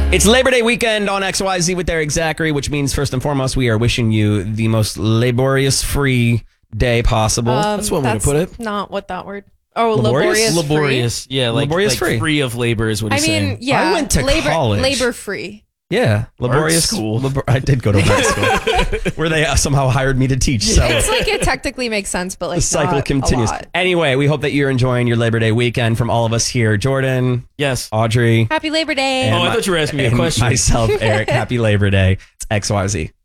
It's Labor Day weekend on XYZ with Eric Zachary, which means first and foremost, we are wishing you the most laborious-free day possible. That's one way to put it. Not what that word. Oh, Laborious? Laborious. Yeah, like Laborious free. free of labor is what he's saying. Yeah. I went to college. Labor free. Yeah, laborious school. I did go to art school, where they somehow hired me to teach. So It's like it technically makes sense, but like the cycle not continues. A lot. Anyway, we hope that you're enjoying your Labor Day weekend. From all of us here, Jordan, Yes. Audrey, Happy Labor Day. and I thought you were asking me a and question. myself, Eric. Happy Labor Day. It's XYZ.